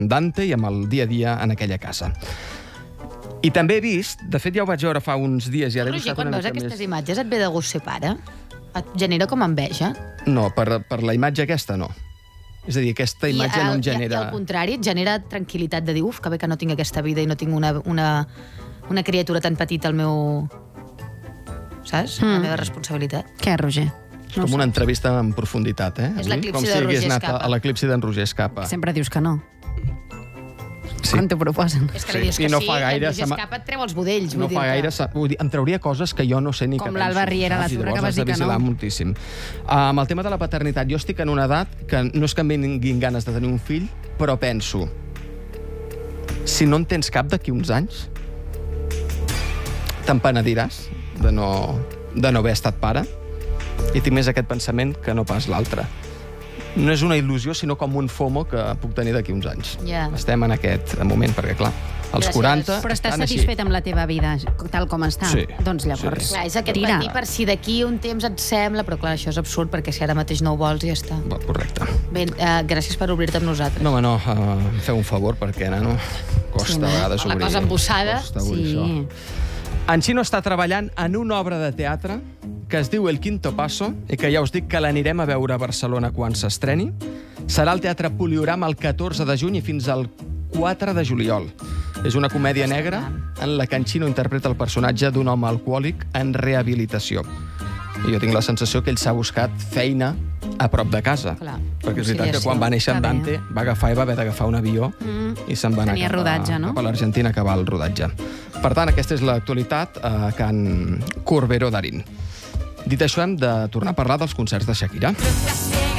Dante i amb el dia a dia en aquella casa. I també he vist, de fet ja ho vaig veure fa uns dies... Roger, quan veus aquestes imatges et ve de gust ser pare? Et genera com enveja? No, per la imatge aquesta no. És a dir, aquesta imatge no em genera... I al contrari, et genera tranquil·litat de dir, uf, que bé que no tinc aquesta vida i no tinc una criatura tan petita al meu... Saps? La meva responsabilitat. Què, Roger? És com una entrevista en profunditat, eh? És l'eclipsi com de si Roger hagués anat Escapa. a l'eclipsi d'en Roger Escapa. Sempre dius que no. Sí. Quan t'ho proposen. És que li dius Sí, que i no sí, fa gaire Roger Escapa et treu els budells. No fa gaire... Vull dir, em trauria coses que jo no sé ni Com que penso. l'Alba Riera a la Torre, que vas dir que no. Llavors has de vigilar moltíssim. Amb el tema de la paternitat, jo estic en una edat que no és que em vinguin ganes de tenir un fill, però penso, si no en tens cap d'aquí uns anys, te'n penediràs de no haver estat pare, i tinc més aquest pensament que no pas l'altre. No és una il·lusió, sinó com un FOMO que puc tenir d'aquí uns anys. Ja. Estem en aquest moment, perquè, clar, als Gràcies. 40... Però estàs estan així. satisfet amb la teva vida, tal com està? Sí. Doncs llavors, Clar, és aquest tira. patir per si d'aquí un temps et sembla, però clar, això és absurd, perquè si ara mateix no ho vols, ja està. Correcte. Bé, gràcies per obrir-te amb nosaltres. No, home, no, feu un favor, perquè, nano, costa a vegades La obrir... cosa embossada. Costa obrir Sí. això. En Xino està treballant en una obra de teatre que es diu El Quinto Paso i que ja us dic que l'anirem a veure a Barcelona quan s'estreni. Serà al Teatre Poliorama el 14 de juny i fins al 4 de juliol. És una comèdia negra en la que en Xino interpreta el personatge d'un home alcohòlic en rehabilitació. I jo tinc la sensació que ell s'ha buscat feina a prop de casa. Clar, perquè és veritat que quan va néixer en Que bé. Dante va agafar i va haver d'agafar un avió i se'n va anar Tenia rodatge, no? cap a l'Argentina a acabar el rodatge. Per tant, aquesta és l'actualitat a Can Corbero d'Arín. Dit això, hem de tornar a parlar dels concerts de Shakira.